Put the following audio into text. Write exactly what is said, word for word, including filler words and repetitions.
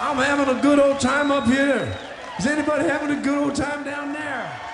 I'm having a good old time up here. Is anybody having a good old time down there?